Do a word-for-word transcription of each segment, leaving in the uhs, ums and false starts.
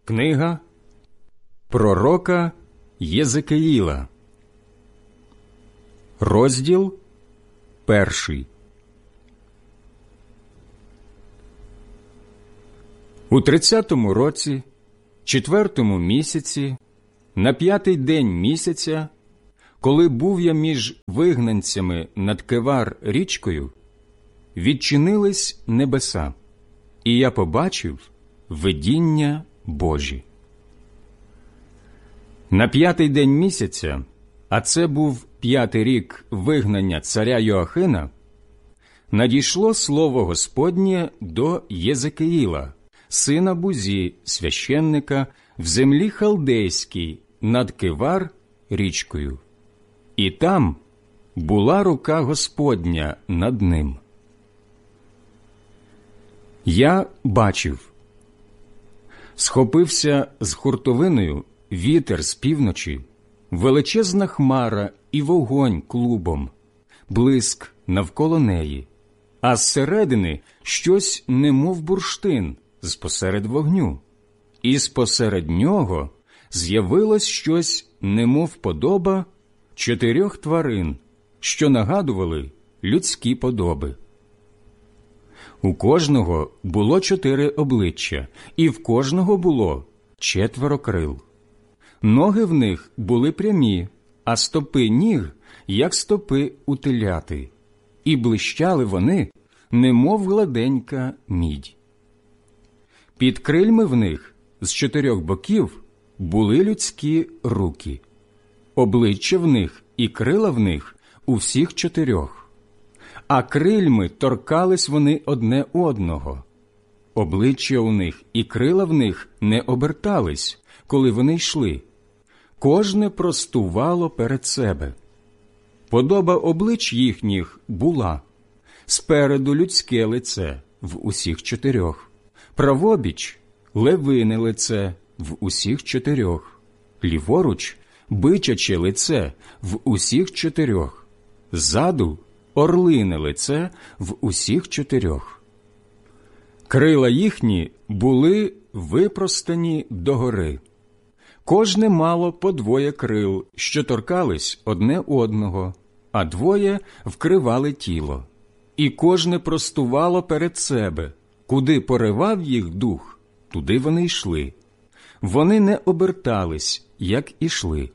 Книга пророка Єзекиїла, розділ перший. У тридцятому році, четвертому місяці, на п'ятий день місяця, коли був я між вигнанцями над Кевар річкою, відчинились небеса, і я побачив видіння Божі. На п'ятий день місяця, а це був п'ятий рік вигнання царя Йоахина, надійшло слово Господнє до Єзекиїла, сина Бузі, священника, в землі халдейській над Кевар річкою. І там була рука Господня над ним. Я бачив. Схопився з хуртовиною вітер з півночі, величезна хмара і вогонь клубом, блиск навколо неї, а зсередини щось немов бурштин з-посеред вогню, і з-посеред нього з'явилось щось немов подоба чотирьох тварин, що нагадували людські подоби. У кожного було чотири обличчя, і в кожного було четверо крил. Ноги в них були прямі, а стопи ніг, як стопи у теляти, і блищали вони, немов гладенька мідь. Під крильми в них з чотирьох боків були людські руки, обличчя в них і крила в них у всіх чотирьох. А крильми торкались вони одне одного. Обличчя у них і крила в них не обертались, коли вони йшли. Кожне простувало перед себе. Подоба облич їхніх була: спереду людське лице в усіх чотирьох, правобіч левине лице в усіх чотирьох, ліворуч бичаче лице в усіх чотирьох, ззаду орлине лице в усіх чотирьох. Крила їхні були випростані догори. Кожне мало по двоє крил, що торкались одне одного, а двоє вкривали тіло. І кожне простувало перед себе. Куди поривав їх дух, туди вони йшли. Вони не обертались, як ішли.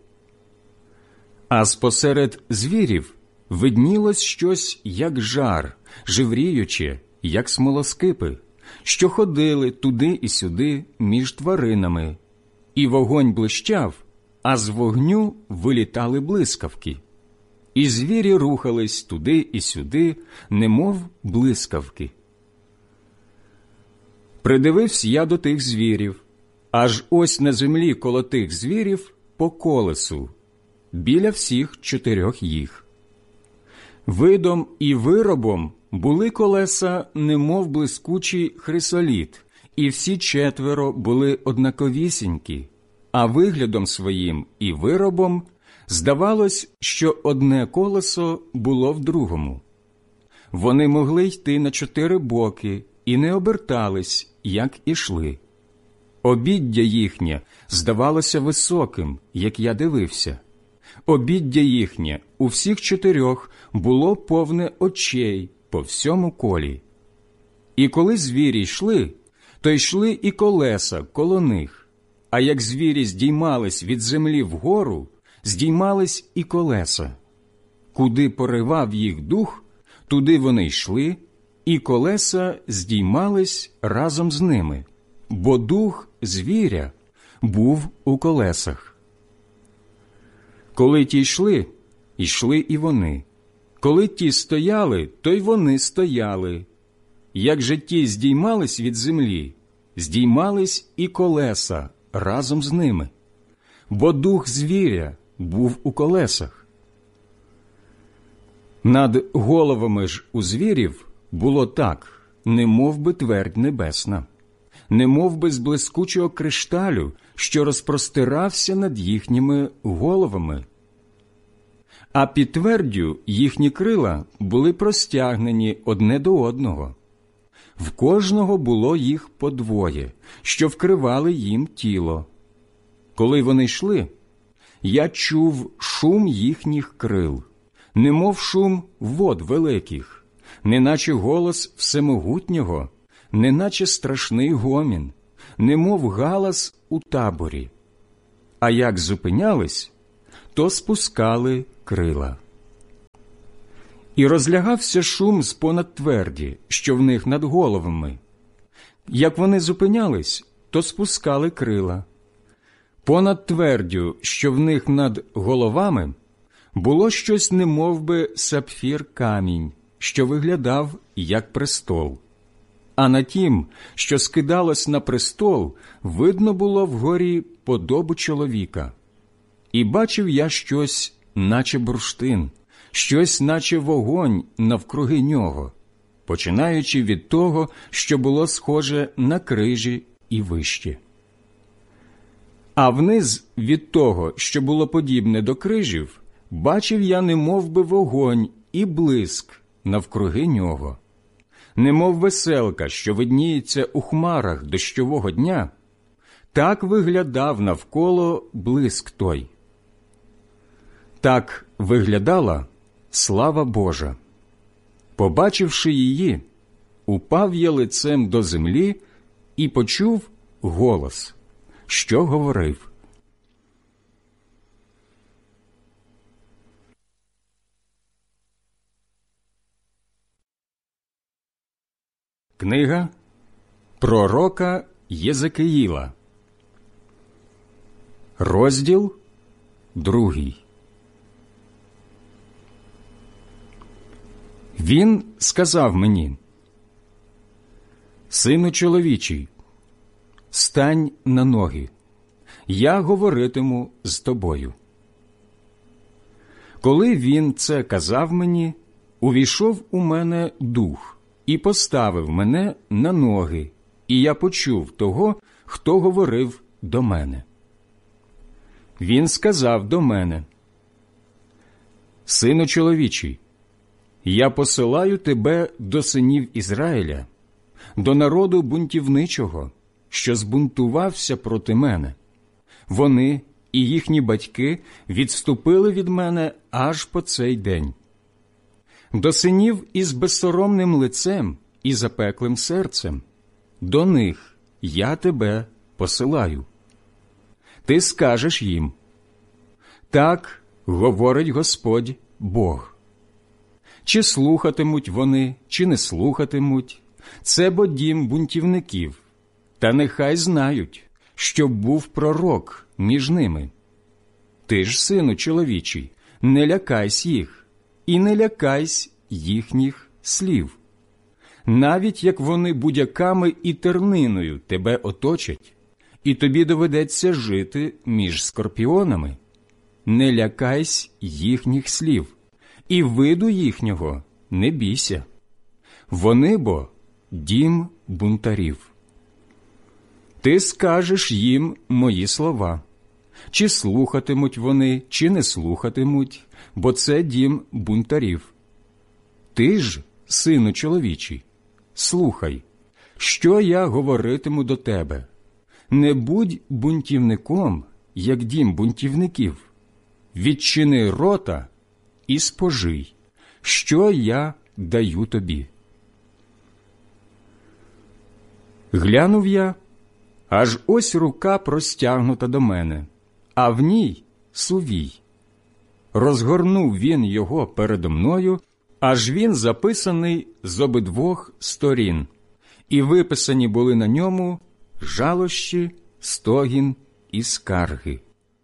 А спосеред звірів виднілось щось, як жар, живріюче, як смолоскипи, що ходили туди і сюди між тваринами. І вогонь блищав, а з вогню вилітали блискавки. І звірі рухались туди і сюди, немов блискавки. Придивився я до тих звірів, аж ось на землі коло тих звірів по колесу, біля всіх чотирьох їх. Видом і виробом були колеса, немов блискучий хрисоліт, і всі четверо були однаковісінькі, а виглядом своїм і виробом здавалось, що одне колесо було в другому. Вони могли йти на чотири боки і не обертались, як ішли. Обіддя їхнє здавалося високим, як я дивився. Обіддя їхнє у всіх чотирьох було повне очей по всьому колі. І коли звірі йшли, то йшли і колеса коло них, а як звірі здіймались від землі вгору, здіймались і колеса. Куди поривав їх дух, туди вони йшли, і колеса здіймались разом з ними, бо дух звіря був у колесах. Коли ті йшли, йшли і вони. Коли ті стояли, то й вони стояли. Як же ті здіймались від землі, здіймались і колеса разом з ними, бо дух звіря був у колесах. Над головами ж у звірів було так, немов би твердь небесна, немов би з блискучого кришталю, що розпростирався над їхніми головами. А під тверддю їхні крила були простягнені одне до одного. В кожного було їх по двоє, що вкривали їм тіло. Коли вони йшли, я чув шум їхніх крил, немов шум вод великих, неначе голос всемогутнього, неначе страшний гомін, немов галас у таборі. А як зупинялись, то спускали крила. І розлягався шум з понад тверді, що в них над головами. Як вони зупинялись, то спускали крила. Понад твердю, що в них над головами, було щось немовби сапфір камінь, що виглядав як престол. А на тім, що скидалось на престол, видно було вгорі подобу чоловіка. І бачив я щось, наче бурштин, щось, наче вогонь навкруги нього, починаючи від того, що було схоже на крижі і вище. А вниз від того, що було подібне до крижів, бачив я немов би вогонь і блиск навкруги нього. Немов веселка, що видніється у хмарах дощового дня, так виглядав навколо блиск той. Так виглядала слава Божа. Побачивши її, упав я лицем до землі і почув голос, що говорив: Книга пророка Єзекиїла, розділ другий. Він сказав мені: «Сину чоловічий, стань на ноги, я говоритиму з тобою». Коли він це казав мені, увійшов у мене дух і поставив мене на ноги, і я почув того, хто говорив до мене. Він сказав до мене: «Сину чоловічий, я посилаю тебе до синів Ізраїля, до народу бунтівничого, що збунтувався проти мене. Вони і їхні батьки відступили від мене аж по цей день. До синів із безсоромним лицем і запеклим серцем, до них я тебе посилаю. Ти скажеш їм: так говорить Господь Бог. Чи слухатимуть вони, чи не слухатимуть, це бо дім бунтівників, та нехай знають, що був пророк між ними. Ти ж, сину чоловічий, не лякайсь їх, і не лякайсь їхніх слів. Навіть як вони будяками і терниною тебе оточать, і тобі доведеться жити між скорпіонами, не лякайсь їхніх слів, і виду їхнього не бійся. Вони бо дім бунтарів. Ти скажеш їм мої слова. Чи слухатимуть вони, чи не слухатимуть, бо це дім бунтарів. Ти ж, сину чоловічий, слухай, що я говоритиму до тебе. Не будь бунтівником, як дім бунтівників. Відчини рота і спожий, що я даю тобі. Глянув я, аж ось рука простягнута до мене, а в ній сувій. Розгорнув він його передо мною, аж він записаний з обидвох сторін, і виписані були на ньому жалощі, стогін і скарги.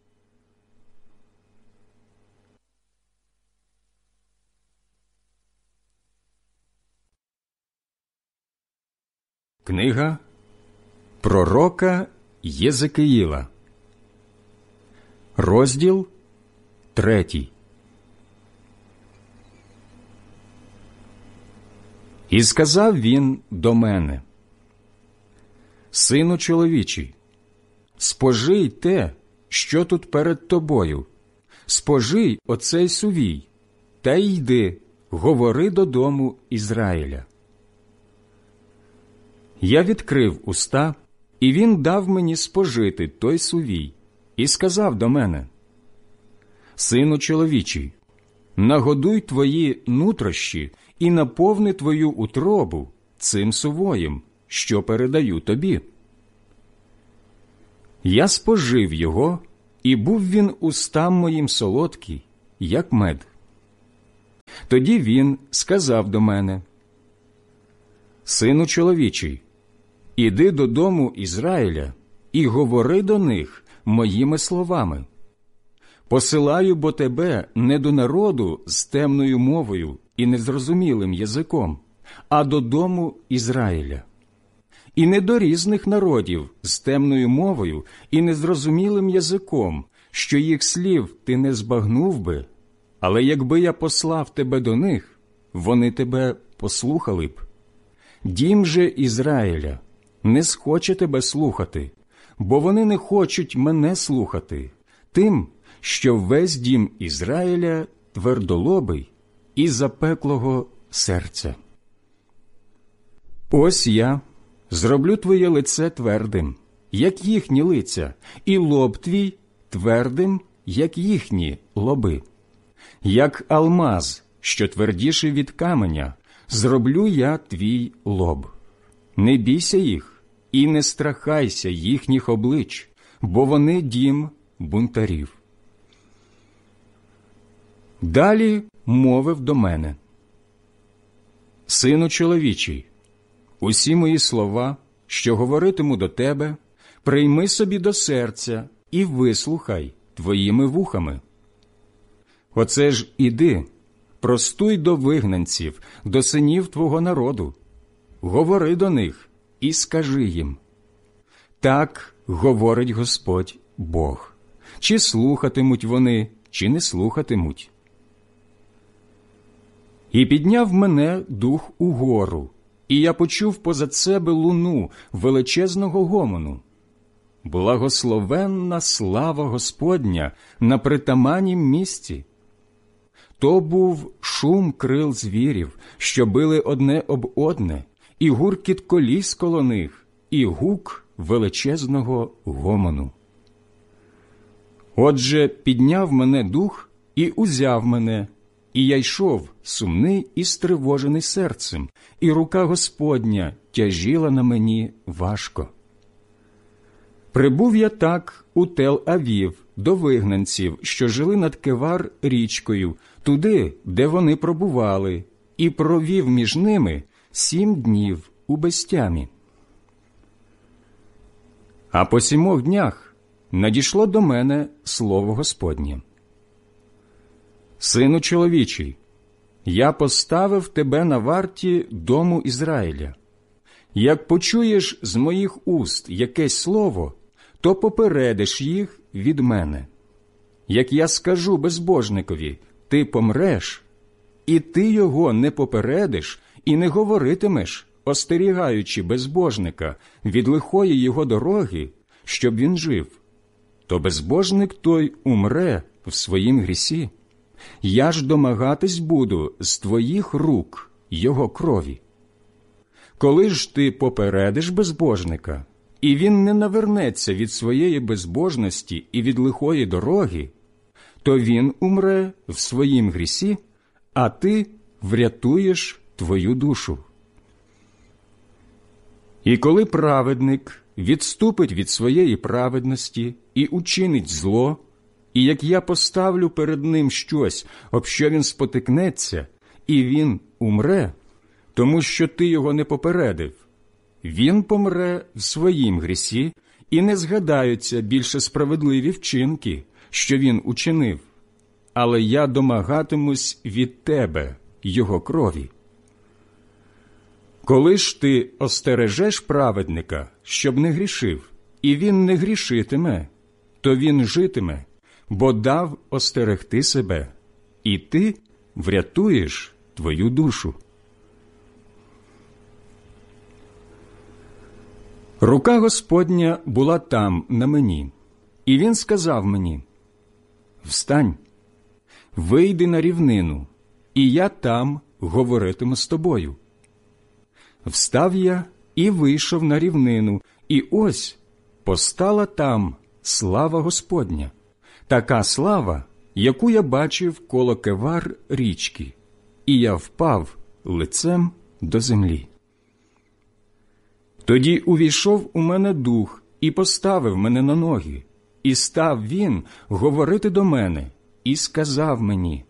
Книга пророка Єзекиїла, розділ третій. І сказав він до мене: «Сину чоловічий, спожий те, що тут перед тобою, спожий оцей сувій, та йди, говори додому Ізраїля. Я відкрив уста, і він дав мені спожити той сувій, і сказав до мене: «Сину чоловічий, нагодуй твої нутрощі і наповни твою утробу цим сувоєм, що передаю тобі». Я спожив його, і був він устам моїм солодкий, як мед. Тоді він сказав до мене: «Сину чоловічий, іди додому Ізраїля і говори до них моїми словами. Посилаю бо тебе не до народу з темною мовою і незрозумілим язиком, а додому Ізраїля. І не до різних народів з темною мовою і незрозумілим язиком, що їх слів ти не збагнув би, але якби я послав тебе до них, вони тебе послухали б. Дім же Ізраїля не схоче тебе слухати, бо вони не хочуть мене слухати, тим, що весь дім Ізраїля твердолобий і запеклого серця. Ось я зроблю твоє лице твердим, як їхні лиця, і лоб твій твердим, як їхні лоби. Як алмаз, що твердіший від каменя, зроблю я твій лоб. Не бійся їх і не страхайся їхніх облич, бо вони дім бунтарів». Далі мовив до мене: «Сину чоловічий, усі мої слова, що говоритиму до тебе, прийми собі до серця і вислухай твоїми вухами. Оце ж іди, простуй до вигнанців, до синів твого народу, говори до них і скажи їм: так говорить Господь Бог, чи слухатимуть вони, чи не слухатимуть. І підняв мене дух угору, і я почув позад себе луну величезного гомону. Благословенна слава Господня на притаманнім місці. То був шум крил звірів, що били одне об одне, і гуркіт коліс коло них, і гук величезного гомону. Отже, підняв мене дух і узяв мене, і я йшов сумний і стривожений серцем, і рука Господня тяжіла на мені важко. Прибув я так у Тел-Авів до вигнанців, що жили над Кевар річкою, туди, де вони пробували, і провів між ними сім днів у безтямі. А по сімох днях надійшло до мене слово Господнє: «Сину чоловічий, я поставив тебе на варті дому Ізраїля. Як почуєш з моїх уст якесь слово, то попередиш їх від мене. Як я скажу безбожникові: ти помреш, і ти його не попередиш і не говоритимеш, остерігаючи безбожника від лихої його дороги, щоб він жив, то безбожник той умре в своїм грісі. Я ж домагатись буду з твоїх рук його крові. Коли ж ти попередиш безбожника, і він не навернеться від своєї безбожності і від лихої дороги, то він умре в своїм грісі, а ти врятуєш твою душу. І коли праведник відступить від своєї праведності і учинить зло, і як я поставлю перед ним щось, об що він спотикнеться, і він умре, тому що ти його не попередив, він помре в своїм грісі, і не згадаються більше справедливі вчинки, що він учинив, але я домагатимусь від тебе його крові. Коли ж ти остережеш праведника, щоб не грішив, і він не грішитиме, то він житиме, бо дав остерегти себе, і ти врятуєш твою душу. Рука Господня була там, на мені, і він сказав мені: «Встань, вийди на рівнину, і я там говоритиму з тобою». Встав я і вийшов на рівнину, і ось постала там слава Господня, така слава, яку я бачив коло Кевар річки, і я впав лицем до землі. Тоді увійшов у мене дух і поставив мене на ноги, і став він говорити до мене, і сказав мені: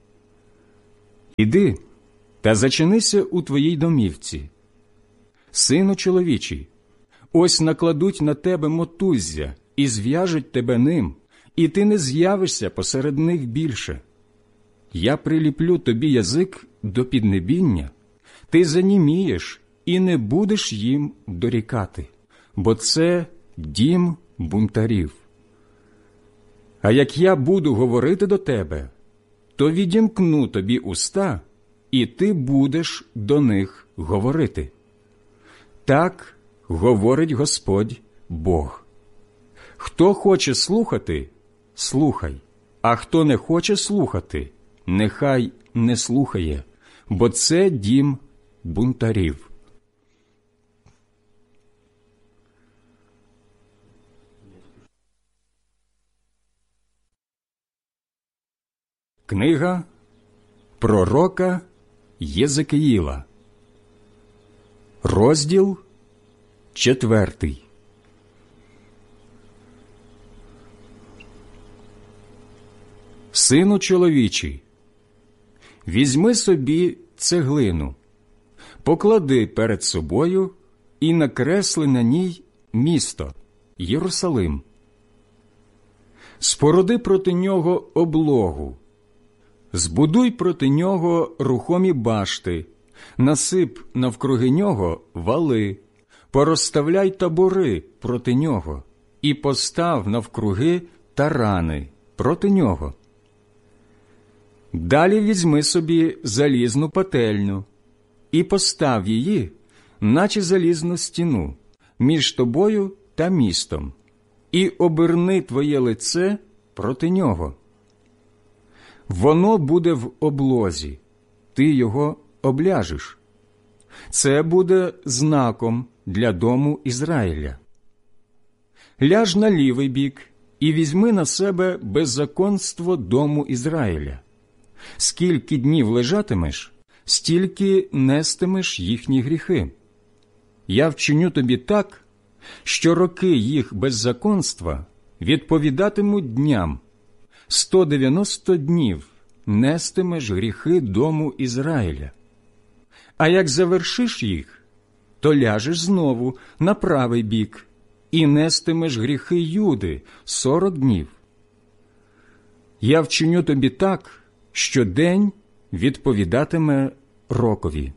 «Іди та зачинися у твоїй домівці. Сину чоловічий, ось накладуть на тебе мотуззя і зв'яжуть тебе ним, і ти не з'явишся посеред них більше. Я приліплю тобі язик до піднебіння, ти занімієш і не будеш їм дорікати, бо це дім бунтарів. А як я буду говорити до тебе, то відімкну тобі уста, і ти будеш до них говорити. Так говорить Господь Бог. Хто хоче слухати, слухай, а хто не хоче слухати, нехай не слухає, бо це дім бунтарів». Книга пророка Єзекіїла, розділ четвертий. Сину чоловічий, візьми собі цеглину, поклади перед собою і накресли на ній місто Єрусалим. Споруди проти нього облогу, збудуй проти нього рухомі башти, насип навкруги нього вали, порозставляй табори проти нього і постав навкруги тарани проти нього. Далі візьми собі залізну пательню і постав її, наче залізну стіну, між тобою та містом, і оберни твоє лице проти нього. Воно буде в облозі, ти його обляжеш. Це буде знаком для дому Ізраїля. Ляж на лівий бік і візьми на себе беззаконство дому Ізраїля. Скільки днів лежатимеш, стільки нестимеш їхні гріхи. Я вчиню тобі так, що роки їх беззаконства відповідатимуть дням. Сто дев'яносто днів нестимеш гріхи дому Ізраїля. А як завершиш їх, то ляжеш знову на правий бік і нестимеш гріхи Юди сорок днів. Я вчиню тобі так, що день відповідатиме рокові.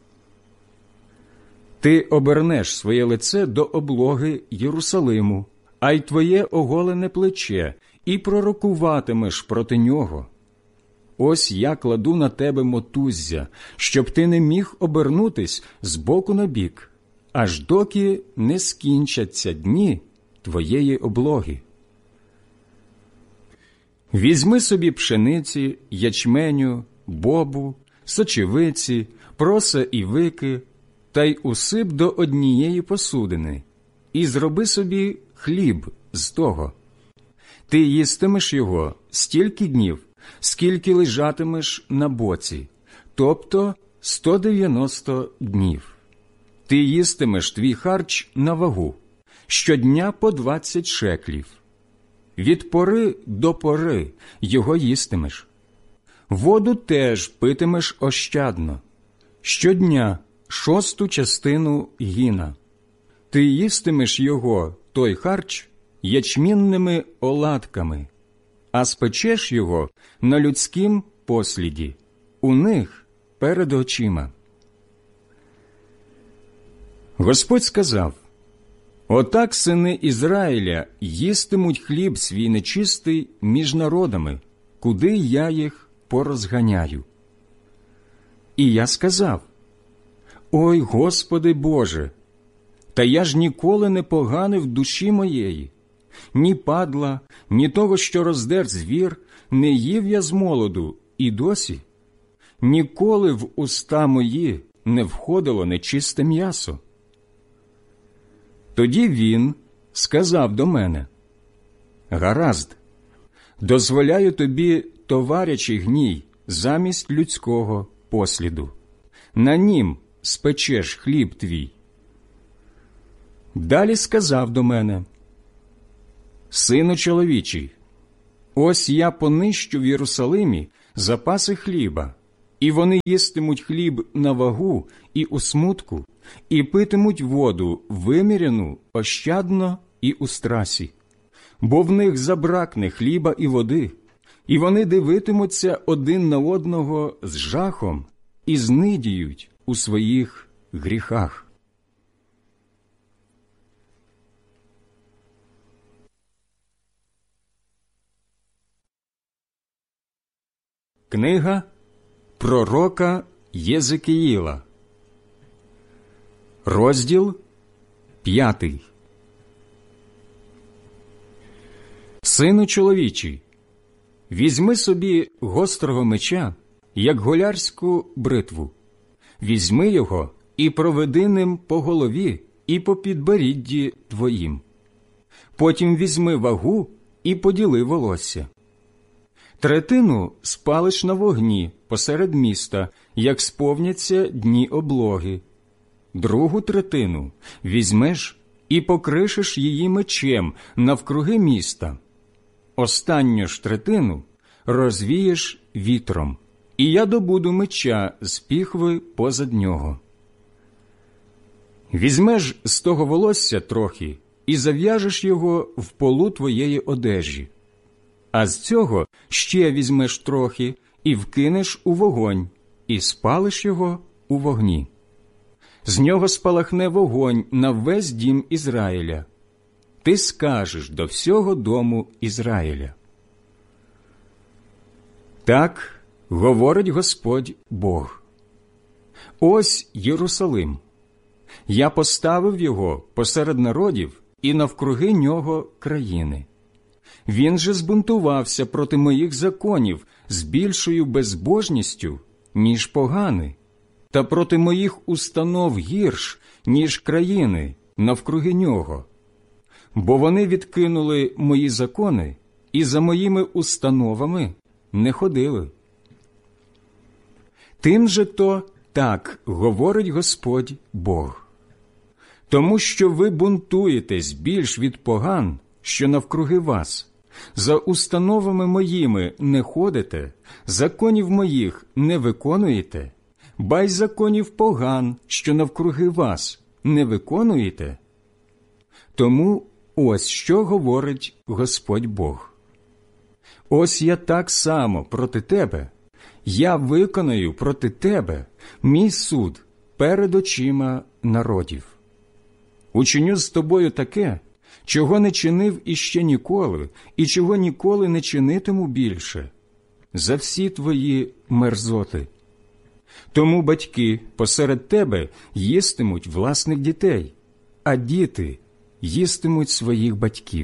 Ти обернеш своє лице до облоги Єрусалиму, а й твоє оголене плече, і пророкуватимеш проти нього. Ось я кладу на тебе мотуззя, щоб ти не міг обернутись з боку на бік, аж доки не скінчаться дні твоєї облоги. Візьми собі пшениці, ячменю, бобу, сочевиці, проса і вики, та й усип до однієї посудини, і зроби собі хліб з того. Ти їстимеш його стільки днів, скільки лежатимеш на боці, тобто сто дев'яносто днів. Ти їстимеш твій харч на вагу, щодня по двадцять шеклів. Від пори до пори його їстимеш. Воду теж питимеш ощадно, щодня шосту частину гіна. Ти їстимеш його, той харч, ячмінними оладками, а спечеш його на людськім посліді, у них перед очима. Господь сказав: «Отак сини Ізраїля їстимуть хліб свій нечистий між народами, куди я їх порозганяю». І я сказав: «Ой, Господи Боже, та я ж ніколи не поганив душі моєї, ні падла, ні того, що роздер звір, не їв я з молоду і досі. Ніколи в уста мої не входило нечисте м'ясо. Тоді він сказав до мене: «Гаразд, дозволяю тобі товарячий гній замість людського посліду. На нім спечеш хліб твій». Далі сказав до мене: «Сину чоловічий, ось я понищу в Єрусалимі запаси хліба, і вони їстимуть хліб на вагу і у смутку, і питимуть воду виміряну ощадно і у страсі, бо в них забракне хліба і води, і вони дивитимуться один на одного з жахом і знидіють у своїх гріхах». Книга пророка Єзекіїла, розділ п'ятий. «Сину чоловічий, візьми собі гострого меча, як голярську бритву. Візьми його і проведи ним по голові і по підборідді твоїм. Потім візьми вагу і поділи волосся. Третину спалиш на вогні посеред міста, як сповняться дні облоги. Другу третину візьмеш і покришеш її мечем навкруги міста. Останню ж третину розвієш вітром, і я добуду меча з піхви позад нього. Візьмеш з того волосся трохи і зав'яжеш його в полу твоєї одежі. А з цього ще візьмеш трохи і вкинеш у вогонь, і спалиш його у вогні. З нього спалахне вогонь на весь дім Ізраїля. Ти скажеш до всього дому Ізраїля: так говорить Господь Бог. Ось Єрусалим. Я поставив його посеред народів і навкруги нього країни. Він же збунтувався проти моїх законів з більшою безбожністю, ніж погани, та проти моїх установ гірш, ніж країни навкруги нього. Бо вони відкинули мої закони і за моїми установами не ходили. Тим же то так говорить Господь Бог. Тому що ви бунтуєтесь більш від поган, що навкруги вас, за установами моїми не ходите, законів моїх не виконуєте, ба й законів поган, що навкруги вас, не виконуєте. Тому ось що говорить Господь Бог. Ось я так само проти тебе, я виконаю проти тебе мій суд перед очима народів. Учиню з тобою таке, чого не чинив іще ніколи, і чого ніколи не чинитиму більше, за всі твої мерзоти. Тому батьки посеред тебе їстимуть власних дітей, а діти їстимуть своїх батьків.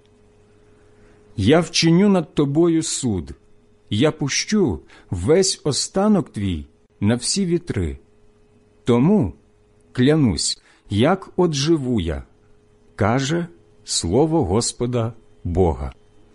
Я вчиню над тобою суд, я пущу весь останок твій на всі вітри. Тому, клянусь, як от живу я, каже слово Господа Бога.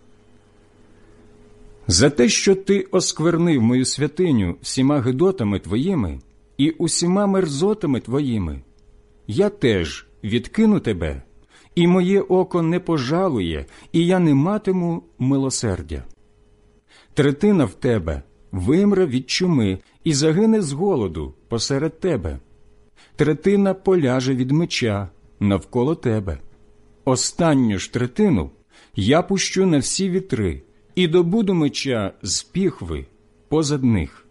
За те, що ти осквернив мою святиню всіма гидотами твоїми і усіма мерзотами твоїми, я теж відкину тебе, і моє око не пожалує, і я не матиму милосердя. Третина в тебе вимре від чуми і загине з голоду посеред тебе. Третина поляже від меча навколо тебе. Останню ж третину я пущу на всі вітри і добуду меча з піхви позад них.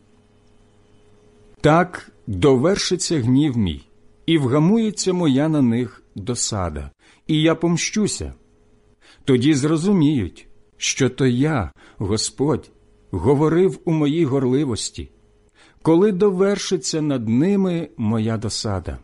Так довершиться гнів мій, і вгамується моя на них досада, і я помщуся. Тоді зрозуміють, що то я, Господь, говорив у моїй горливості, коли довершиться над ними моя досада.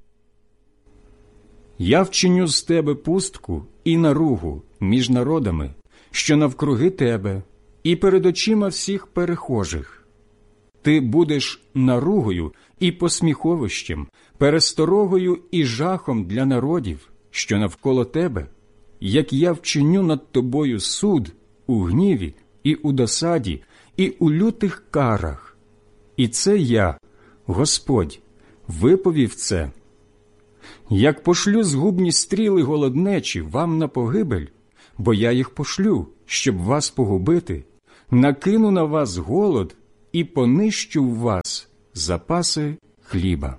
Я вчиню з тебе пустку і наругу між народами, що навкруги тебе, і перед очима всіх перехожих. Ти будеш наругою і посміховищем, пересторогою і жахом для народів, що навколо тебе, як я вчиню над тобою суд у гніві і у досаді, і у лютих карах. І це я, Господь, виповів це. Як пошлю згубні стріли голоднечі вам на погибель, бо я їх пошлю, щоб вас погубити, накину на вас голод і понищу в вас запаси хліба.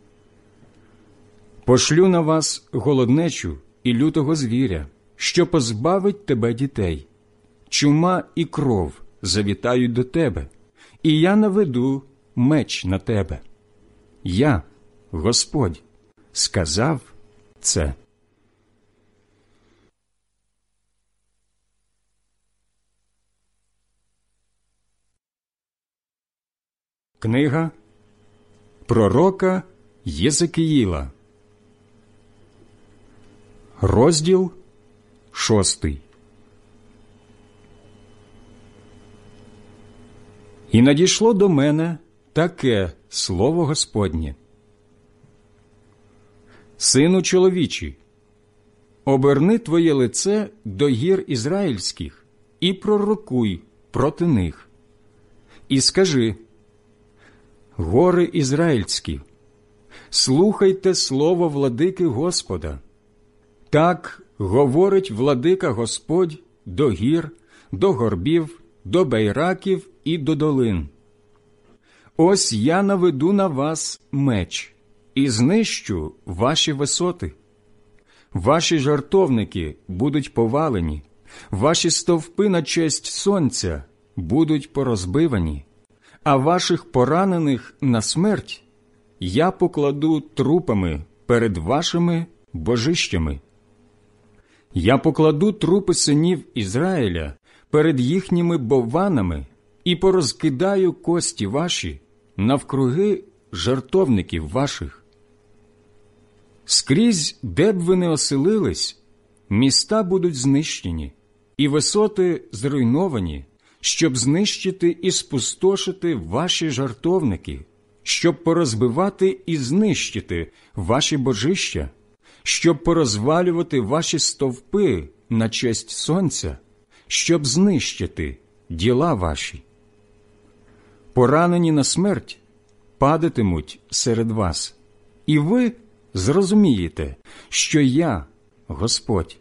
Пошлю на вас голоднечу і лютого звіря, що позбавить тебе дітей. Чума і кров завітають до тебе, і я наведу меч на тебе. Я, Господь, сказав це. Книга пророка Єзекіїла, розділ шостий. І надійшло до мене таке слово Господнє. Сину чоловічий, оберни твоє лице до гір ізраїльських і пророкуй проти них. І скажи: гори ізраїльські, слухайте слово владики Господа. Так говорить владика Господь до гір, до горбів, до байраків і до долин. Ось я наведу на вас меч і знищу ваші висоти. Ваші жартовники будуть повалені, ваші стовпи на честь сонця будуть порозбивані, а ваших поранених на смерть я покладу трупами перед вашими божищами. Я покладу трупи синів Ізраїля перед їхніми бованами і порозкидаю кості ваші навкруги жертовників ваших. Скрізь, де б ви не оселились, міста будуть знищені, і висоти зруйновані, щоб знищити і спустошити ваші жертовники, щоб порозбивати і знищити ваші божища, щоб порозвалювати ваші стовпи на честь сонця, щоб знищити діла ваші. Поранені на смерть падатимуть серед вас, і ви зрозумієте, що я Господь.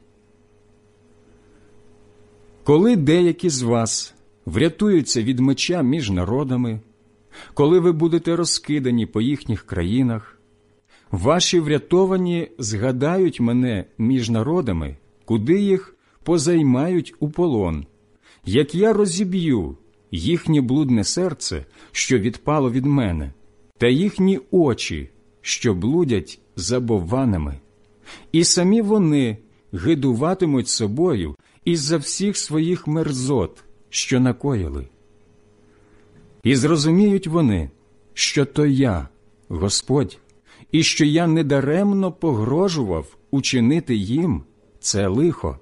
Коли деякі з вас врятуються від меча між народами, коли ви будете розкидані по їхніх країнах, ваші врятовані згадають мене між народами, куди їх позаймають у полон, як я розіб'ю їхнє блудне серце, що відпало від мене, та їхні очі, що блудять за бовванами. І самі вони гидуватимуть собою із-за всіх своїх мерзот, що накоїли. І зрозуміють вони, що то я, Господь, і що я недаремно погрожував учинити їм це лихо.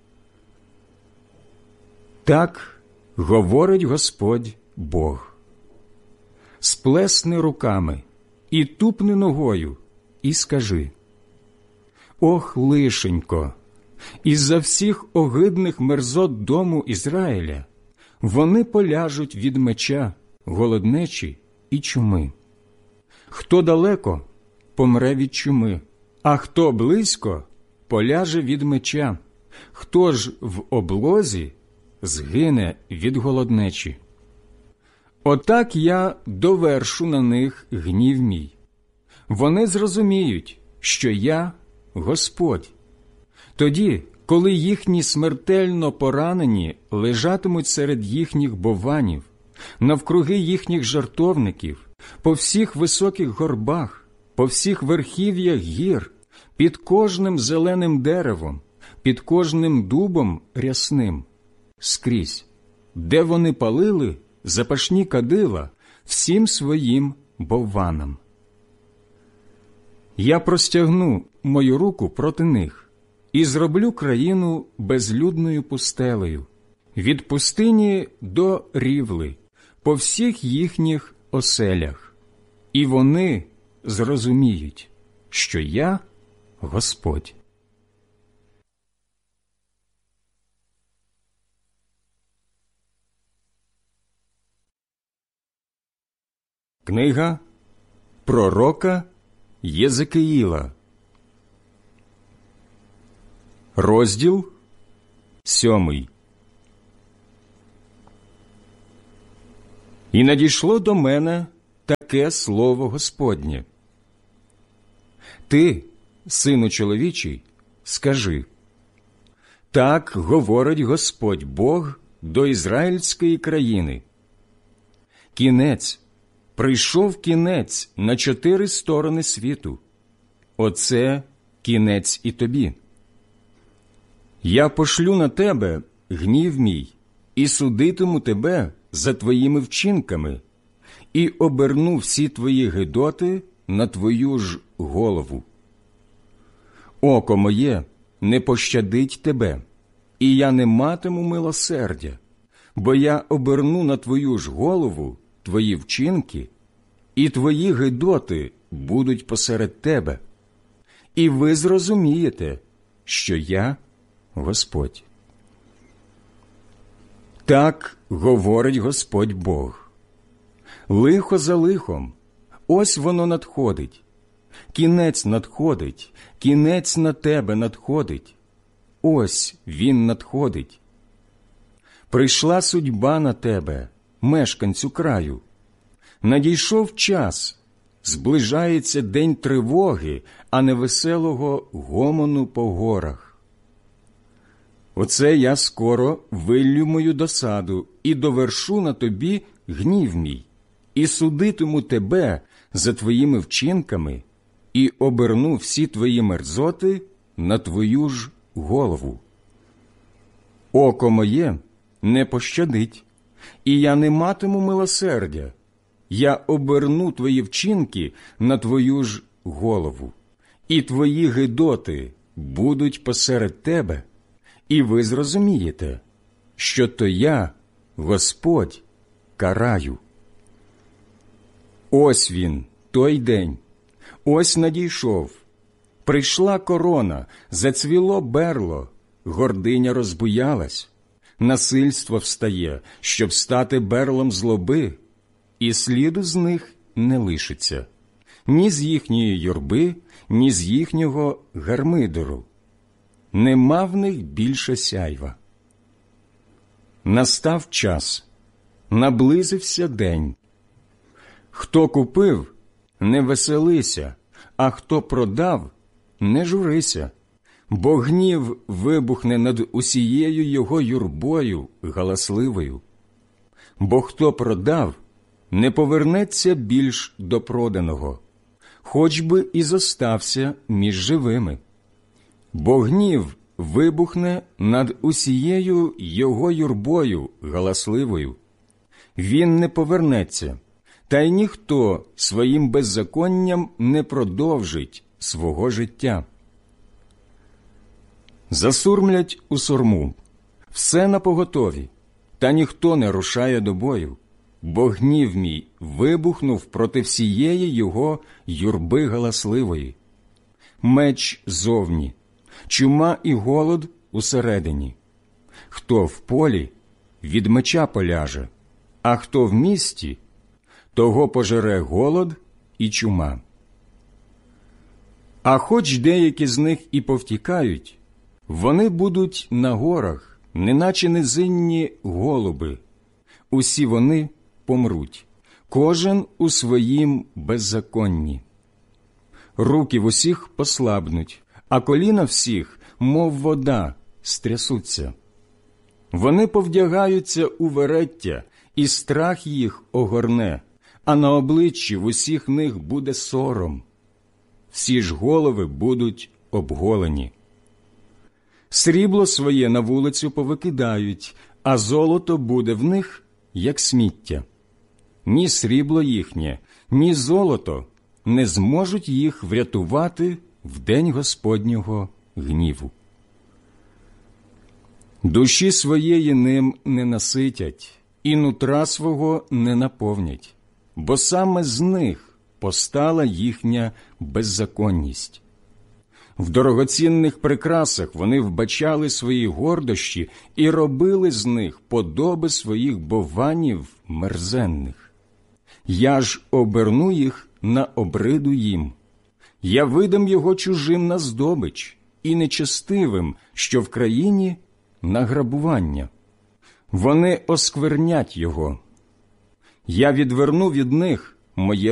Так говорить Господь Бог. Сплесни руками і тупни ногою, і скажи: ох, лишенько, із-за всіх огидних мерзот дому Ізраїля вони поляжуть від меча, голоднечі і чуми. Хто далеко, помре від чуми, а хто близько, поляже від меча, хто ж в облозі, згине від голоднечі. Отак я довершу на них гнів мій. Вони зрозуміють, що я Господь. Тоді, коли їхні смертельно поранені лежатимуть серед їхніх бованів, навкруги їхніх жертовників, по всіх високих горбах, по всіх верхів'ях гір, під кожним зеленим деревом, під кожним дубом рясним, скрізь, де вони палили запашні кадила всім своїм бовванам. Я простягну мою руку проти них і зроблю країну безлюдною пустелею, від пустині до рівли, по всіх їхніх оселях, і вони зрозуміють, що я Господь. Книга пророка Єзекиїла, розділ сьомий. І надійшло до мене таке слово Господнє. Ти, сину чоловічий, скажи: так говорить Господь Бог до ізраїльської країни. Кінець, прийшов кінець на чотири сторони світу. Оце кінець і тобі. Я пошлю на тебе гнів мій і судитиму тебе за твоїми вчинками, і оберну всі твої гидоти на твою ж голову. Око моє не пощадить тебе, і я не матиму милосердя, бо я оберну на твою ж голову твої вчинки, і твої гидоти будуть посеред тебе. І ви зрозумієте, що я Господь. Так говорить Господь Бог. Лихо за лихом, ось воно надходить. Кінець надходить, кінець на тебе надходить. Ось він надходить. Прийшла судьба на тебе, мешканцю краю. Надійшов час, зближається день тривоги, а не веселого гомону по горах. Оце я скоро виллю мою досаду і довершу на тобі гнів мій, і судитиму тебе за твоїми вчинками, і оберну всі твої мерзоти на твою ж голову. Око моє не пощадить, і я не матиму милосердя. Я оберну твої вчинки на твою ж голову, і твої гидоти будуть посеред тебе, і ви зрозумієте, що то я, Господь, караю. Ось він, той день, ось надійшов. Прийшла корона, зацвіло берло, гординя розбуялась, насильство встає, щоб стати берлом злоби, і сліду з них не лишиться, ні з їхньої юрби, ні з їхнього гармидеру. Нема в них більше сяйва. Настав час, наблизився день. Хто купив, не веселися, а хто продав, не журися, бо гнів вибухне над усією його юрбою галасливою. Бо хто продав, не повернеться більш до проданого, хоч би і зостався між живими. Бо гнів вибухне над усією його юрбою галасливою. Він не повернеться, та й ніхто своїм беззаконням не продовжить свого життя. Засурмлять у сурму, все напоготові, та ніхто не рушає до бою, бо гнів мій вибухнув проти всієї його юрби галасливої. Меч зовні, чума і голод усередині. Хто в полі, від меча поляже, а хто в місті, того пожере голод і чума. А хоч деякі з них і повтікають, вони будуть на горах, неначе низинні голуби. Усі вони помруть, кожен у своїм беззаконні. Руки в усіх послабнуть, а коліна всіх, мов вода, стрясуться. Вони повдягаються у вереття, і страх їх огорне, а на обличчі в усіх них буде сором. Всі ж голови будуть обголені. Срібло своє на вулицю повикидають, а золото буде в них, як сміття. Ні срібло їхнє, ні золото не зможуть їх врятувати в день Господнього гніву. Душі своєї ним не наситять, і нутра свого не наповнять, бо саме з них постала їхня беззаконність. В дорогоцінних прикрасах вони вбачали свої гордощі і робили з них подоби своїх бованів мерзенних. Я ж оберну їх на обриду їм. Я видам його чужим на здобич і нечестивим, що в країні на грабування. Вони осквернять його. Я відверну від них моє